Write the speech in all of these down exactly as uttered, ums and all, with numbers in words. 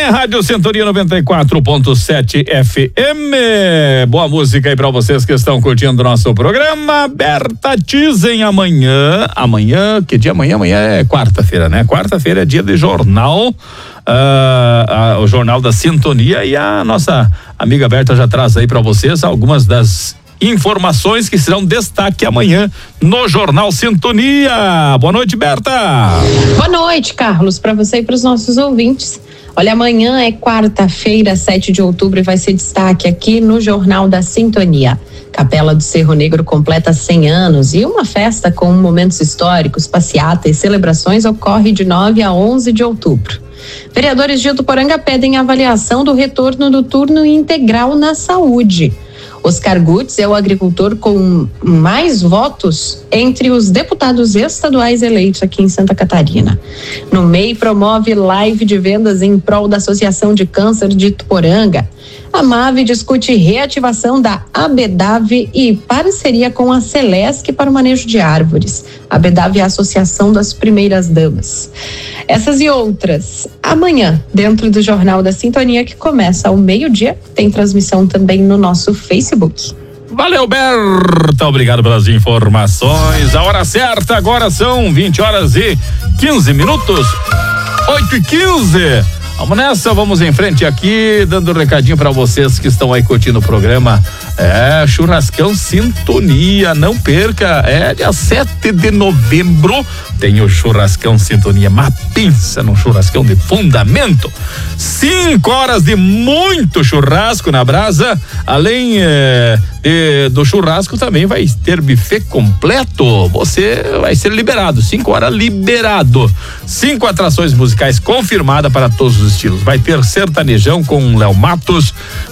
É Rádio Sintonia noventa e quatro ponto sete F M. Boa música aí pra vocês que estão curtindo o nosso programa. Berta Tizen, amanhã, amanhã, que dia amanhã? Amanhã é quarta-feira, né? Quarta-feira é dia de jornal, uh, uh, o Jornal da Sintonia, e a nossa amiga Berta já traz aí pra vocês algumas das informações que serão destaque amanhã no Jornal Sintonia. Boa noite, Berta. Boa noite, Carlos, para você e para os nossos ouvintes. Olha, amanhã é quarta-feira, sete de outubro, e vai ser destaque aqui no Jornal da Sintonia. Capela do Cerro Negro completa cem anos e uma festa com momentos históricos, passeata e celebrações ocorre de nove a onze de outubro. Vereadores de Ituporanga pedem avaliação do retorno do turno integral na saúde. Oscar Gutz é o agricultor com mais votos entre os deputados estaduais eleitos aqui em Santa Catarina. No M E I promove live de vendas em prol da Associação de Câncer de Ituporanga. A MAVE discute reativação da ABEDAVE e parceria com a Celesc para o manejo de árvores. A ABEDAVE é a Associação das Primeiras Damas. Essas e outras, amanhã, dentro do Jornal da Sintonia, que começa ao meio-dia, tem transmissão também no nosso Facebook. Valeu, Berta, obrigado pelas informações. A hora certa agora são vinte horas e quinze minutos, oito e quinze. Vamos nessa, vamos em frente aqui, dando um recadinho para vocês que estão aí curtindo o programa. É, Churrascão Sintonia, não perca, é dia sete de novembro, tem o Churrascão Sintonia, mas pensa num churrascão de fundamento, cinco horas de muito churrasco na brasa, além é, de, do churrasco também vai ter buffet completo, você vai ser liberado, cinco horas liberado, cinco atrações musicais confirmadas para todos os estilos, vai ter sertanejão com Léo Matos,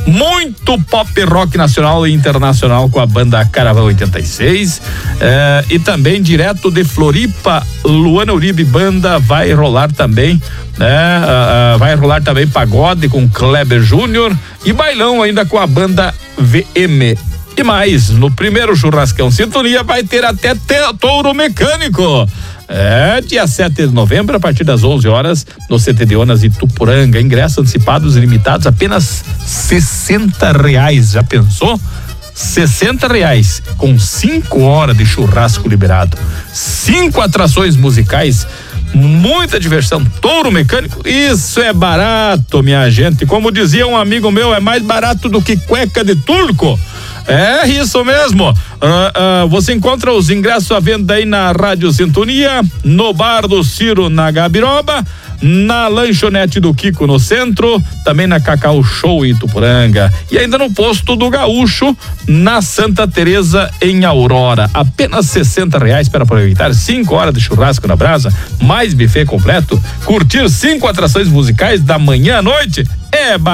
muito pop rock nacional e internacional com a banda Caravan oitenta e seis, eh, e também direto de Floripa, Luana Uribe Banda vai rolar também, né? Uh, uh, vai rolar também pagode com Kleber Júnior e bailão ainda com a banda V M. E mais, no primeiro Churrascão Sintonia vai ter até touro mecânico. É, dia sete de novembro, a partir das onze horas, no C T de Onas Ituporanga. Ingressos antecipados e limitados, apenas sessenta reais. Já pensou? sessenta reais, com cinco horas de churrasco liberado, cinco atrações musicais, muita diversão, touro mecânico, isso é barato, minha gente. Como dizia um amigo meu, é mais barato do que cueca de turco. É isso mesmo. Uh, uh, você encontra os ingressos à venda aí na Rádio Sintonia, no Bar do Ciro na Gabiroba, na Lanchonete do Kiko no centro, também na Cacau Show em Ituporanga e ainda no Posto do Gaúcho na Santa Teresa em Aurora. Apenas sessenta reais para aproveitar cinco horas de churrasco na brasa, mais buffet completo, curtir cinco atrações musicais da manhã à noite. É